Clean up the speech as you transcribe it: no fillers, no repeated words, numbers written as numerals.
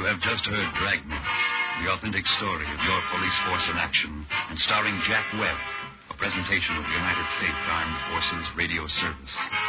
have just heard Dragnet, the authentic story of your police force in action, and starring Jack Webb, a presentation of the United States Armed Forces Radio Service.